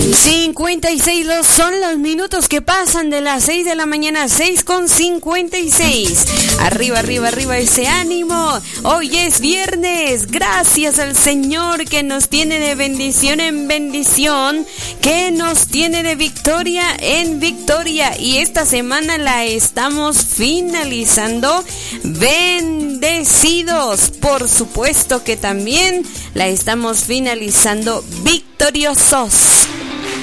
56 son los minutos que pasan de las 6 de la mañana, 6:56. Arriba, arriba, arriba ese ánimo. Hoy es viernes. Gracias al Señor que nos tiene de bendición en bendición, que nos tiene de victoria en victoria. Y esta semana la estamos finalizando bendecidos. Por supuesto que también la estamos finalizando victoriosos.